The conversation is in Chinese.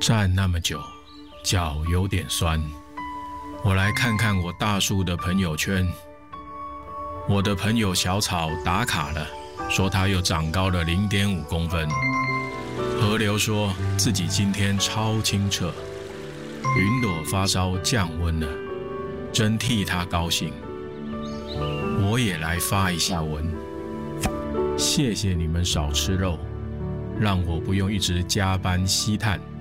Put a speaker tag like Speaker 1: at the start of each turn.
Speaker 1: 站那么久，脚有点酸。我来看看我大树的朋友圈。我的朋友小草打卡了，说他又长高了0.5公分。河流说自己今天超清澈。云朵发烧降温了，真替他高兴。我也来发一下文。谢谢你们少吃肉，让我不用一直加班吸碳。